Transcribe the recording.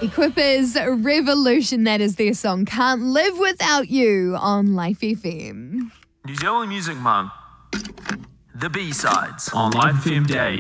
Equippers Revolution, that is their song, Can't Live Without You on Life FM. New Zealand Music Month. The B-Sides on Life FM Day.